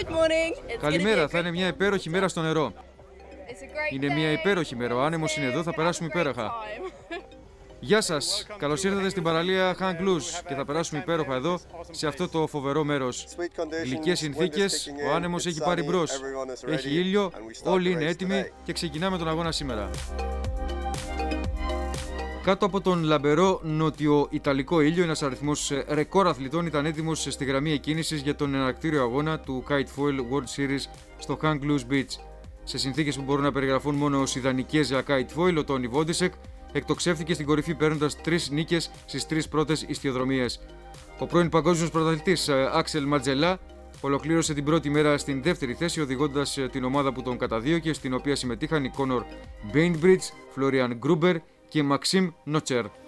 Καλημέρα, θα είναι μια υπέροχη μέρα στο νερό. Είναι μια υπέροχη μέρα. Ο άνεμος είναι εδώ, θα περάσουμε υπέροχα. Γεια σας, καλώς ήρθατε στην παραλία Hang Loose και θα περάσουμε υπέροχα εδώ, σε αυτό το φοβερό μέρος. Γλυκές συνθήκες, ο άνεμος έχει πάρει μπρος. Έχει ήλιο, όλοι είναι έτοιμοι και ξεκινάμε τον αγώνα σήμερα. Κάτω από τον λαμπερό νοτιοϊταλικό ήλιο, ένας αριθμός ρεκόρ αθλητών ήταν έτοιμος στη γραμμή εκκίνησης για τον εναρκτήριο αγώνα του Kite Foil World Series στο Hang Loose Beach. Σε συνθήκες που μπορούν να περιγραφούν μόνο ως ιδανικές για Kite Foil, ο Τόνι Βόντισεκ εκτοξεύθηκε στην κορυφή παίρνοντας 3 νίκες στις 3 πρώτες ιστιοδρομίες. Ο πρώην παγκόσμιος πρωταθλητής Άξελ Ματζελά ολοκλήρωσε την πρώτη μέρα στην δεύτερη θέση, οδηγώντας την ομάδα που τον καταδίωκε, στην οποία συμμετείχαν οι Κόνορ Μπέινμπριτζ, Φλόριαν Γκρούμπερ και Μαξίμ Νότσερ.